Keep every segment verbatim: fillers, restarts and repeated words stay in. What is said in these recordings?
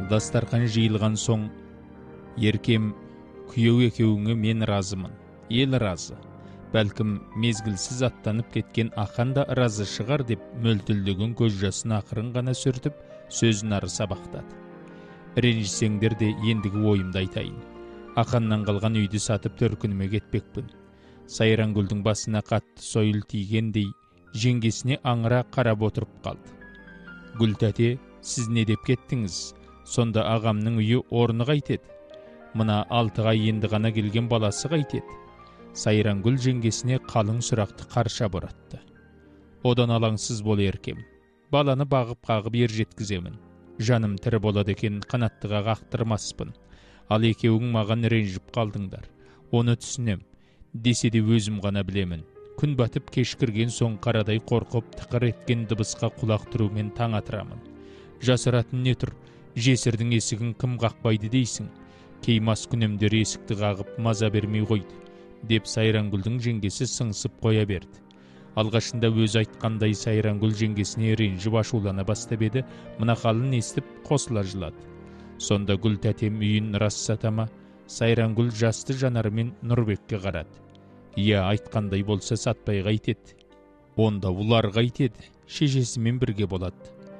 дастархан жиылған соң, еркем, күйеу екеуіңе мен разымын, ел разы. Бәлкім мезгілсіз аттанып кеткен ақан да разы шығар деп мөлтілдеген көз жасын ақырын ғана сүртіп, сөзін ары сабақтады. Ренжісеңдер де ендігі ойымды айтайын. Ақаннан қалған үйді сатып төркініме кетпекпін. Сайрангүлдің басына қатты сойыл тигендей, жеңгесіне аңыра қарап отырып қалды. Гүл тәте, сіз не деп кеттіңіз? Сонда ағамның үйі орны қайтеді? Мына алтыға енді ғана келген баласы қайтеді? Сайрангүл жеңгесіне қалың сұрақты қарша боратты. Одан алаңсыз бол еркем. Баланы бағып-қағып ер жеткіземін. Жаным тірі болады екен, қанаттыға қақтырмаспын. Ал екеуің маған ренжіп қалдыңдар. Оны түсінем. Десе де өзім ғана білемін. Күн батып кешкірген соң қарадай қорқып тықыр еткен дыбысқа құлақ тұрумен таң атырамын. Жасыратын не тұр? Жесірдің есігін кім қақпайды дейсің? Кеймас күнемдер есікті қағып маза бермей қойды, деп Сайрангүлдің жеңгесі сыңсып қоя берді. Алғашында өзі айтқандай Сайрангүл жеңгесіне ренжіп ашулана бастап еді, мына халын естіп қосыла жылады. Сонда Гүл тәтем үйін рас сата ма? Сайрангүл жасты жанарымен Нұрбекке қарады. Иә, айтқандай болса сатпай қайтеді. Онда улар қайтеді, шешесімен бірге болады.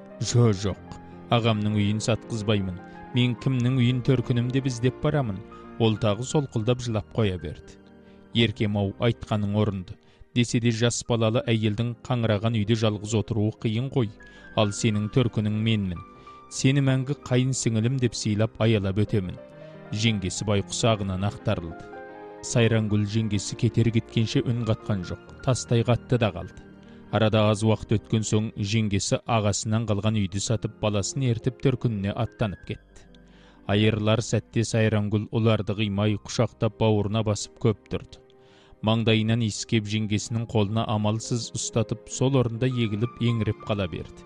Жо жоқ, ағамның үйін сатқызбаймын. Мен кімнің үйін төркінімде іздеп барамын. Ол тағы солқылдап жылап қоя берді. Еркем ау, айтқаның орынды. Десе де жас балалы әйелдің қаңыраған үйде жалғыз отыруы қиын ғой. Ал сенің төркінің менмін. Сені мәңгі қайын сіңілім деп сыйлап аялап өтемін. Жеңгесі байқұс ағынан ақтарылды. Сайрангүл жеңгесі кетер кеткенше үн қатқан жоқ. Тастай қатты да қалды. Арада аз уақыт өткен соң жеңгесі ағасынан қалған үйді сатып баласын ертіп төркініне аттанып кетті. Айырылар сәтте Сайрангүл оларды қимай құшақтап бауырына басып көп тұрды. Маңдайынан иіскеп жеңгесінің қолына амалсыз ұстатып, сол орында егіліп еңіреп қала берді.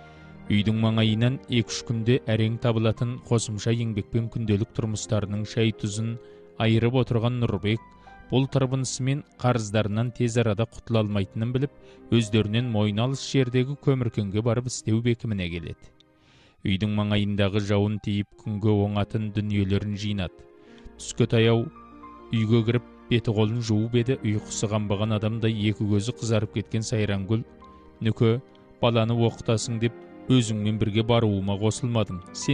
Үйдің маңайынан екі-үш күнде әрең табылатын қосымша еңбекпен күнделік тұрмыстарының шай тұзын айырып отырған Нұрбек, бұл тырбынысымен қарыздарынан тез арада құтыла алмайтынын біліп, өздерінен мойын алыс жердегі көміркенге барып істеу бекіміне келеді. Үйдің маңайындағы жауын тиіп күнге оңатын дүниелерін жинады. Түске таяу үйге кіріп, беті қолын жуып еді, ұйқысы қанбаған адамдай екі көзі қызарып кеткен Сайрангүл, "Нүке, баланы оқытасың деп өзіңмен бірге баруыма қосылмадың. Сен